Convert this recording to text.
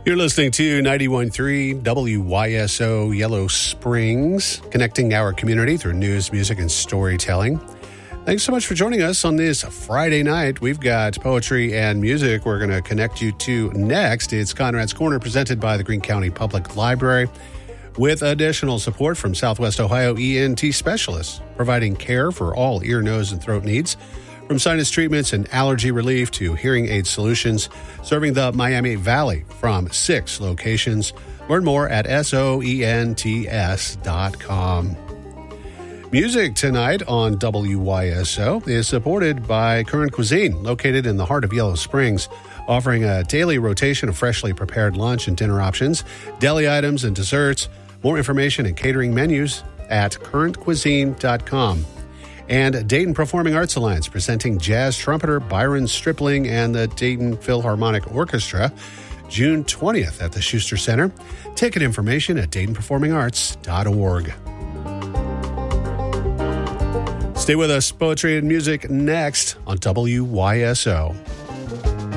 You're listening to 91.3 WYSO Yellow Springs, connecting our community through news, music, and storytelling. Thanks so much for joining us on this Friday night. We've got poetry and music we're going to connect you to next. It's Conrad's Corner, presented by the Greene County Public Library, with additional support from Southwest Ohio ENT specialists, providing care for all ear, nose, and throat needs. From sinus treatments and allergy relief to hearing aid solutions, serving the Miami Valley from 6 locations. Learn more at soents.com. Music tonight on WYSO is supported by Current Cuisine, located in the heart of Yellow Springs, offering a daily rotation of freshly prepared lunch and dinner options, deli items, and desserts. More information and catering menus at currentcuisine.com. And Dayton Performing Arts Alliance, presenting jazz trumpeter Byron Stripling and the Dayton Philharmonic Orchestra, June 20th at the Schuster Center. Ticket information at DaytonPerformingArts.org. Stay with us. Poetry and music next on WYSO.